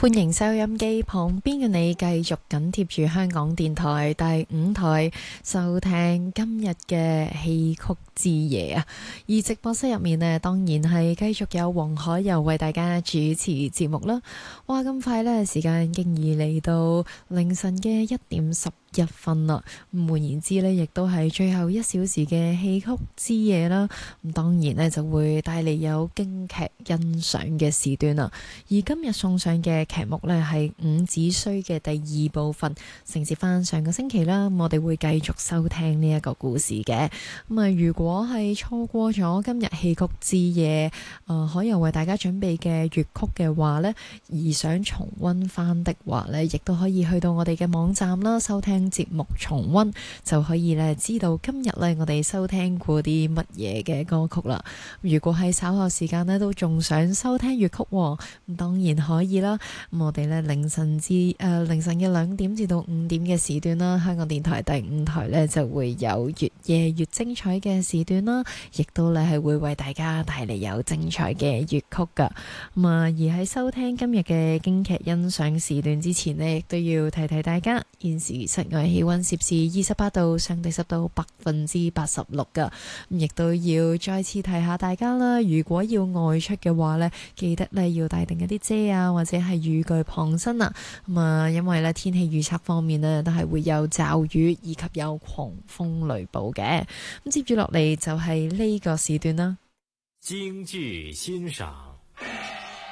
歡迎收音機旁邊嘅你，繼續緊貼住香港電台第5台收聽今日嘅戲曲之夜啊！而直播室入面呢，當然係繼續有黃海柔為大家主持節目啦。哇，咁快呢，時間經已嚟到凌晨嘅1:11啦。換言之呢，亦都係最後1小時嘅戲曲之夜啦。咁當然呢，就會帶嚟有京劇欣賞嘅時段啦。而今日送上嘅劇目呢，係伍子胥嘅第2部分，承接翻上個星期啦。我哋會繼續收聽呢一個故事嘅。咁啊，如果係錯過咗今日戲曲之夜，可以為大家準備嘅粵曲嘅話呢，而想重溫翻的話呢，亦都可以去到我哋嘅網站啦，收聽節目重溫，就可以呢知道今日呢我哋收聽過啲乜嘢嘅歌曲啦。如果喺稍後時間呢都仲想收聽粵曲，咁當然可以啦。咁我哋呢凌晨嘅2點至到5點嘅時段啦，香港電台第5台呢就會有越夜越精彩嘅時段啦，亦都呢係會為大家帶嚟有精彩嘅粵曲噶。咁啊，而喺收聽今日嘅京劇欣賞時段之前呢，亦都要提提大家，現時室外氣溫攝氏28度，相對濕度86%噶。咁亦都要再次提下大家啦，如果要外出嘅話呢，記得呢要帶定一啲遮啊，或者係雨具傍身啊。咁啊，因為呢天氣預測方面呢，都係會有驟雨以及有狂風雷暴嘅。咁接住落嚟就係呢個時段啦。 京劇欣賞。